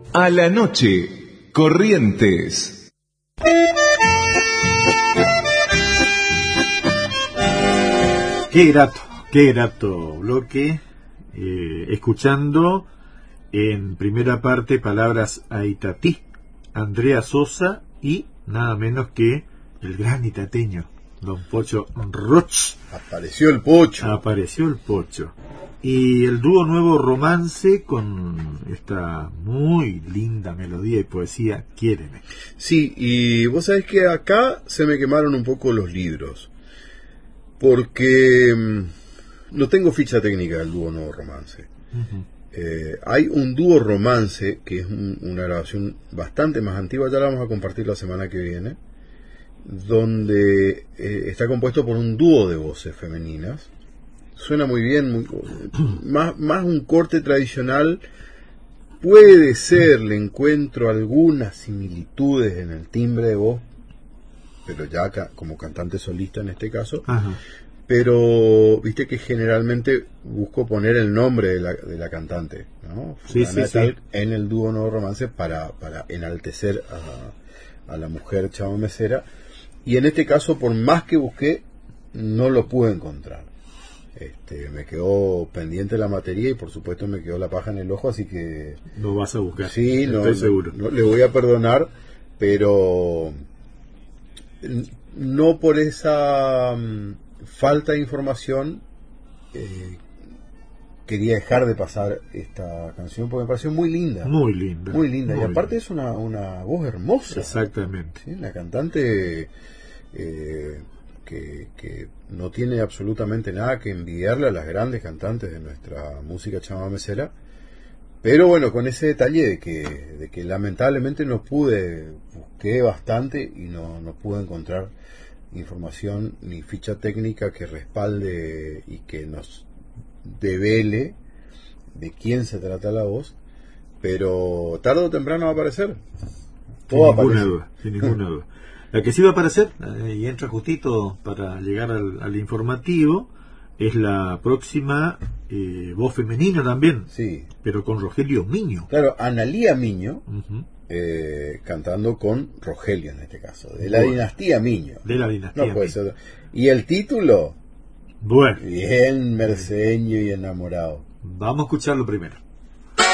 A la noche, Corrientes. Qué grato bloque, escuchando en primera parte palabras a Itatí, Andrea Sosa y nada menos que el gran itateño, don Pocho Roch. Apareció el Pocho. Apareció el Pocho. Y el dúo Nuevo Romance con esta muy linda melodía y poesía, Quiéreme. Sí, y vos sabés que acá se me quemaron un poco los libros, porque no tengo ficha técnica del dúo Nuevo Romance. Uh-huh. Hay un dúo Romance que es una grabación bastante más antigua, ya la vamos a compartir la semana que viene, donde está compuesto por un dúo de voces femeninas. Suena muy bien, más un corte tradicional. Puede ser, le encuentro algunas similitudes en el timbre de voz, pero ya como cantante solista en este caso. Ajá. Pero viste que generalmente busco poner el nombre de la cantante, ¿no? Sí. En el dúo Nuevo Romance para enaltecer a la mujer chamamecera. Y en este caso, por más que busqué, no lo pude encontrar. Me quedó pendiente la materia y por supuesto me quedó la paja en el ojo, así que... Lo vas a buscar. Sí, estoy seguro. No, le voy a perdonar, pero no por esa falta de información quería dejar de pasar esta canción porque me pareció muy linda. Muy linda. Muy linda. Y aparte es una voz hermosa. Exactamente. ¿Sí? Una cantante que no tiene absolutamente nada que envidiarle a las grandes cantantes de nuestra música chamamecera, pero bueno, con ese detalle de que lamentablemente no busqué bastante y no pude encontrar información ni ficha técnica que respalde y que nos devele de quién se trata la voz, pero tarde o temprano va a aparecer. Sin ninguna duda. La que sí va a aparecer, y entra justito para llegar al informativo, es la próxima voz femenina también, sí, pero con Rogelio Miño. Claro, Analía Miño, uh-huh. Cantando con Rogelio en este caso, de la dinastía Miño. De la dinastía No puede Miño. ser. Y el título, bueno, bien merceño y enamorado. Vamos a escucharlo primero.